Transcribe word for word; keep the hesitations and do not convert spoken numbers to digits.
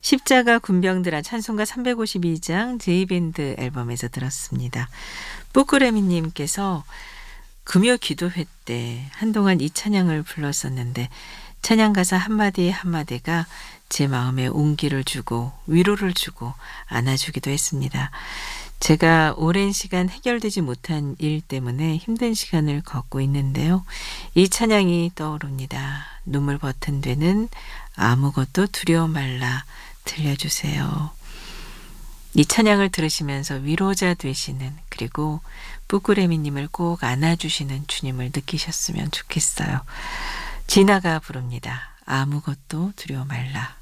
십자가 군병들아 찬송가 삼백오십이 장 제이밴드 앨범에서 들었습니다. 뿌꾸레미님께서 금요 기도회 때 한동안 이 찬양을 불렀었는데 찬양 가사 한마디 한마디가 제 마음에 온기를 주고 위로를 주고 안아주기도 했습니다. 제가 오랜 시간 해결되지 못한 일 때문에 힘든 시간을 겪고 있는데요. 이 찬양이 떠오릅니다. 눈물 버튼 되는 아무것도 두려워 말라 들려주세요. 이 찬양을 들으시면서 위로자 되시는, 그리고 뿌꾸레미님을 꼭 안아주시는 주님을 느끼셨으면 좋겠어요. 진아가 부릅니다. 아무것도 두려워 말라.